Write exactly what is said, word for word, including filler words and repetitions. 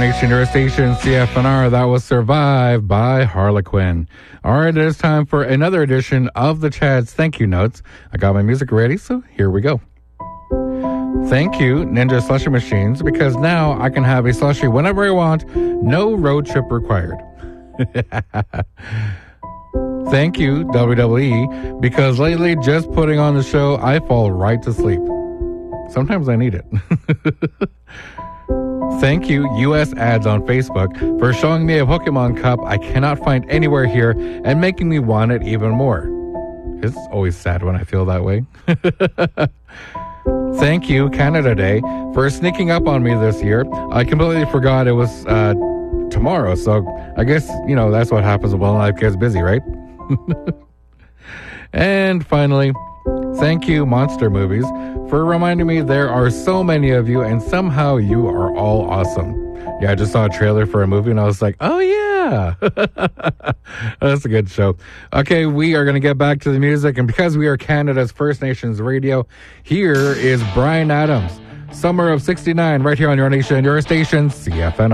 Nation, your station, C F N R. That was Survive by Harlequin. All right, it is time for another edition of the Chad's Thank You Notes. I got my music ready, so here we go. Thank you, Ninja Slushy Machines, because now I can have a slushy whenever I want, no road trip required. Thank you, W W E, because lately, just putting on the show, I fall right to sleep. Sometimes I need it. Thank you, U S Ads on Facebook, for showing me a Pokemon Cup I cannot find anywhere here and making me want it even more. It's always sad when I feel that way. Thank you, Canada Day, for sneaking up on me this year. I completely forgot it was uh, tomorrow, so I guess, you know, that's what happens when life gets busy, right? And finally, thank you, Monster Movies, for reminding me there are so many of you and somehow you are all awesome. Yeah, I just saw a trailer for a movie and I was like, oh yeah. That's a good show. Okay, we are going to get back to the music, and because we are Canada's First Nations radio, here is Bryan Adams, Summer of sixty-nine, right here on your nation, your station, C F N.